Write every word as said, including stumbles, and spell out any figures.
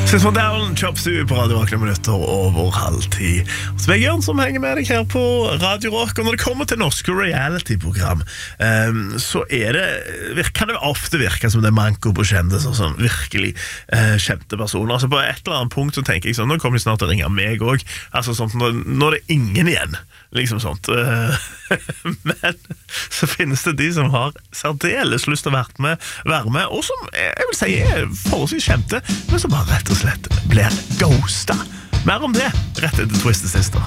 System Down, Chop Suey på Radio Rock, minutter over halv ti. Så jeg Jørn som henger med deg her på Radio Rock. Og når det kommer til norske reality-program, um, så er det, kan det ofte virke som det er manko på kjendiser, sånn virkelig uh, kjente personer. Altså på et eller annet punkt så tenker jeg sånn, nå kommer de snart til å ringe meg også. Altså sånn, når, når det er ingen igjen, liksom sånt. Uh, men så finnes det de som har særdeles lyst til å være med, være med, og som jeg vil si er forholdsvis kjente, men som bare rett og slett blir ghosta. Mer om det rett etter Twisted Sister.